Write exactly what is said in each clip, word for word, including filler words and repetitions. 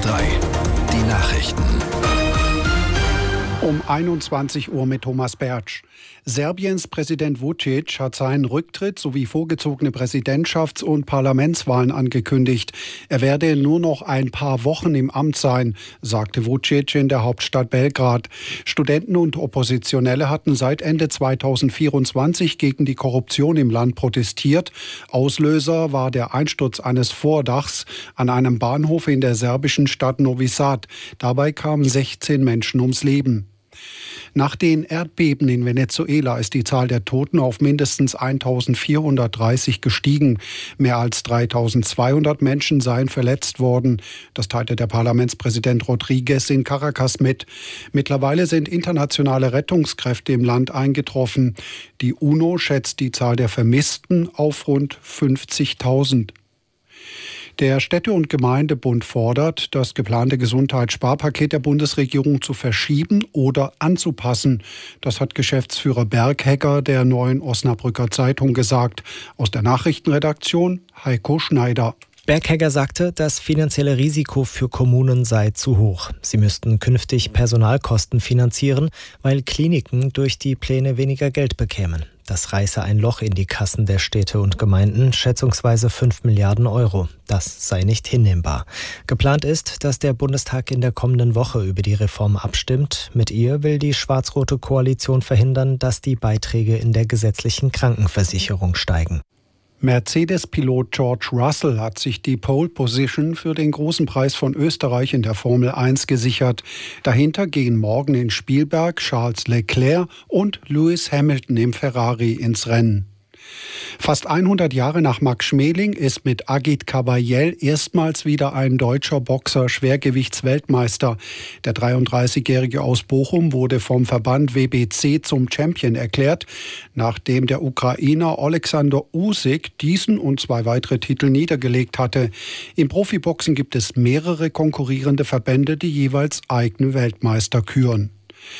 drei, die Nachrichten. Um einundzwanzig Uhr mit Thomas Bertsch. Serbiens Präsident Vučić hat seinen Rücktritt sowie vorgezogene Präsidentschafts- und Parlamentswahlen angekündigt. Er werde nur noch ein paar Wochen im Amt sein, sagte Vučić in der Hauptstadt Belgrad. Studenten und Oppositionelle hatten seit Ende zweitausendvierundzwanzig gegen die Korruption im Land protestiert. Auslöser war der Einsturz eines Vordachs an einem Bahnhof in der serbischen Stadt Novi Sad. Dabei kamen sechzehn Menschen ums Leben. Nach den Erdbeben in Venezuela ist die Zahl der Toten auf mindestens eintausendvierhundertdreißig gestiegen. Mehr als dreitausendzweihundert Menschen seien verletzt worden. Das teilte der Parlamentspräsident Rodríguez in Caracas mit. Mittlerweile sind internationale Rettungskräfte im Land eingetroffen. Die UNO schätzt die Zahl der Vermissten auf rund fünfzigtausend. Der Städte- und Gemeindebund fordert, das geplante Gesundheitssparpaket der Bundesregierung zu verschieben oder anzupassen. Das hat Geschäftsführer Berghegger der Neuen Osnabrücker Zeitung gesagt. Aus der Nachrichtenredaktion Heiko Schneider. Berghegger sagte, das finanzielle Risiko für Kommunen sei zu hoch. Sie müssten künftig Personalkosten finanzieren, weil Kliniken durch die Pläne weniger Geld bekämen. Das reiße ein Loch in die Kassen der Städte und Gemeinden, schätzungsweise fünf Milliarden Euro. Das sei nicht hinnehmbar. Geplant ist, dass der Bundestag in der kommenden Woche über die Reform abstimmt. Mit ihr will die schwarz-rote Koalition verhindern, dass die Beiträge in der gesetzlichen Krankenversicherung steigen. Mercedes-Pilot George Russell hat sich die Pole Position für den großen Preis von Österreich in der Formel eins gesichert. Dahinter gehen morgen in Spielberg Charles Leclerc und Lewis Hamilton im Ferrari ins Rennen. Fast hundert Jahre nach Max Schmeling ist mit Agit Kabayel erstmals wieder ein deutscher Boxer Schwergewichtsweltmeister. Der dreiunddreißigjährige aus Bochum wurde vom Verband W B C zum Champion erklärt, nachdem der Ukrainer Alexander Usyk diesen und zwei weitere Titel niedergelegt hatte. Im Profiboxen gibt es mehrere konkurrierende Verbände, die jeweils eigene Weltmeister küren.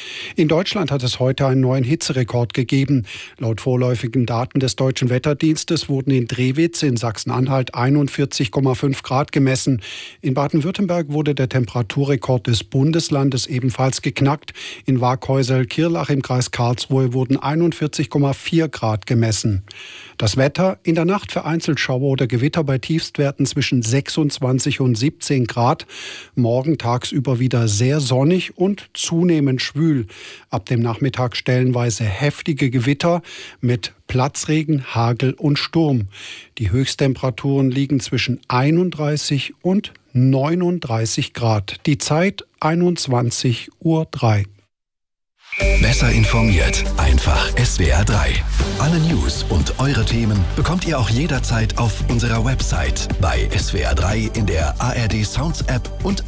In Deutschland hat es heute einen neuen Hitzerekord gegeben. Laut vorläufigen Daten des Deutschen Wetterdienstes wurden in Drewitz in Sachsen-Anhalt einundvierzig Komma fünf Grad gemessen. In Baden-Württemberg wurde der Temperaturrekord des Bundeslandes ebenfalls geknackt. In Waghäusel-Kirlach im Kreis Karlsruhe wurden einundvierzig Komma vier Grad gemessen. Das Wetter: in der Nacht vereinzelt Schauer oder Gewitter bei Tiefstwerten zwischen sechsundzwanzig und siebzehn Grad. Morgen tagsüber wieder sehr sonnig und zunehmend schwül. Ab dem Nachmittag stellenweise heftige Gewitter mit Platzregen, Hagel und Sturm. Die Höchsttemperaturen liegen zwischen einunddreißig und neununddreißig Grad. Die Zeit einundzwanzig Uhr drei. Besser informiert, einfach S W R drei. Alle News und eure Themen bekommt ihr auch jederzeit auf unserer Website, bei S W R drei in der A R D Sounds App und